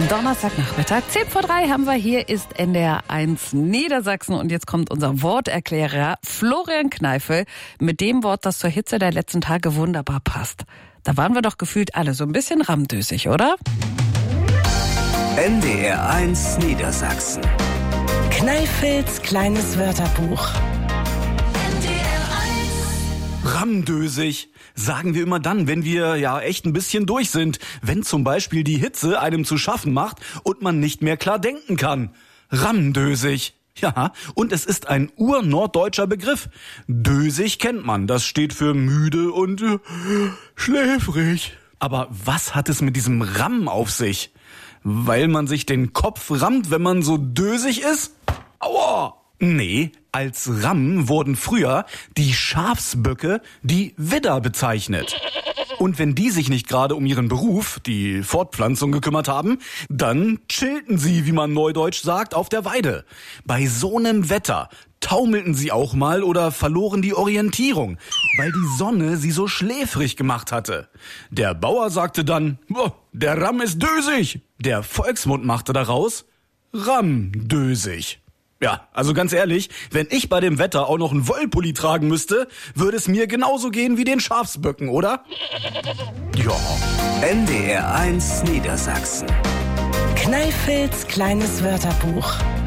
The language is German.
Donnerstagnachmittag, 10:03 haben wir. Hier ist NDR1 Niedersachsen und jetzt kommt unser Worterklärer Florian Kneiffel mit dem Wort, das zur Hitze der letzten Tage wunderbar passt. Da waren wir doch gefühlt alle so ein bisschen rammdösig, oder? NDR1 Niedersachsen. Kneiffels kleines Wörterbuch. Rammdösig sagen wir immer dann, wenn wir ja echt ein bisschen durch sind. Wenn zum Beispiel die Hitze einem zu schaffen macht und man nicht mehr klar denken kann. Rammdösig. Ja, und es ist ein urnorddeutscher Begriff. Dösig kennt man, das steht für müde und schläfrig. Aber was hat es mit diesem Ramm auf sich? Weil man sich den Kopf rammt, wenn man so dösig ist? Aua! Nee, als Ramm wurden früher die Schafsböcke, die Widder, bezeichnet. Und wenn die sich nicht gerade um ihren Beruf, die Fortpflanzung, gekümmert haben, dann chillten sie, wie man neudeutsch sagt, auf der Weide. Bei so einem Wetter taumelten sie auch mal oder verloren die Orientierung, weil die Sonne sie so schläfrig gemacht hatte. Der Bauer sagte dann, der Ramm ist dösig. Der Volksmund machte daraus Rammdösig. Ja, also ganz ehrlich, wenn ich bei dem Wetter auch noch einen Wollpulli tragen müsste, würde es mir genauso gehen wie den Schafsböcken, oder? Ja. NDR1 Niedersachsen. Kneiffels kleines Wörterbuch.